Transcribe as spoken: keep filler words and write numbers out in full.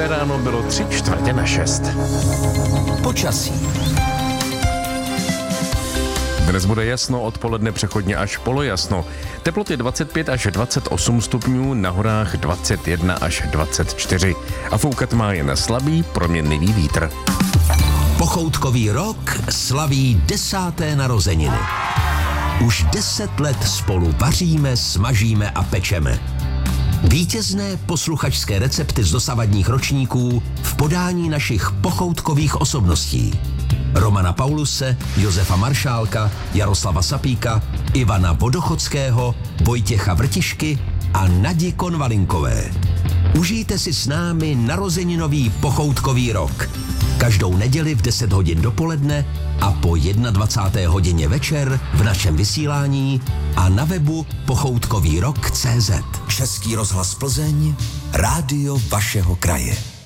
Dobré ráno, bylo tři čtvrtě na šest. Počasí. Dnes bude jasno, odpoledne přechodně až polojasno. Teploty dvacet pět až dvacet osm stupňů, na horách dvacet jedna až dvacet čtyři. A foukat má jen slabý proměnlivý vítr. Pochoutkový rok slaví desáté narozeniny. Už deset let spolu vaříme, smažíme a pečeme. Vítězné posluchačské recepty z dosavadních ročníků v podání našich pochoutkových osobností. Romana Pauluse, Josefa Maršálka, Jaroslava Sapíka, Ivana Vodochodského, Vojtěcha Vrtišky a Nadi Konvalinkové. Užijte si s námi narozeninový pochoutkový rok. Každou neděli v deset hodin dopoledne a po dvacáté jedné hodině večer v našem vysílání a na webu pochoutkový rok tečka cé zet. Český rozhlas Plzeň, rádio vašeho kraje.